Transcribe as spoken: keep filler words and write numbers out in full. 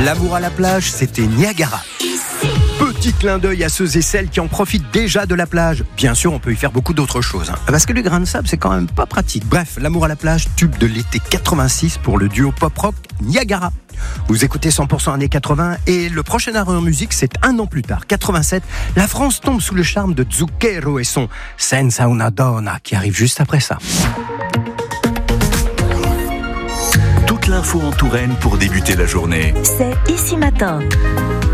L'amour à la plage, c'était Niagara. Petit clin d'œil à ceux et celles qui en profitent déjà de la plage. Bien sûr, on peut y faire beaucoup d'autres choses, hein, parce que le grain de sable, c'est quand même pas pratique. Bref, l'amour à la plage, tube de l'été quatre-vingt-six pour le duo pop-rock Niagara. Vous écoutez cent pour cent années quatre-vingts et le prochain arrêt en musique, c'est un an plus tard, quatre-vingt-sept. La France tombe sous le charme de Zucchero et son Senza una donna qui arrive juste après ça. Toute l'info en Touraine pour débuter la journée. C'est Ici Matin.